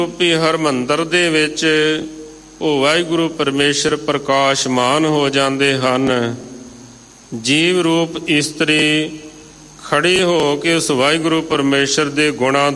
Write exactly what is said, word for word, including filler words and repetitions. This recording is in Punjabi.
ਰੂਪੀ ਹਰਮੰਦਰ ਦੇ ਵਿੱਚ ਉਹ ਵਾਹਿਗੁਰੂ ਪਰਮੇਸ਼ਰ ਪ੍ਰਕਾਸ਼ਮਾਨ ਹੋ ਜਾਂਦੇ ਹਨ। ਜੀਵ ਰੂਪ ਇਸਤਰੀ ਖੜੀ ਹੋ ਕੇ ਉਸ ਵਾਹਿਗੁਰੂ ਪਰਮੇਸ਼ਰ ਦੇ ਗੁਣਾਂ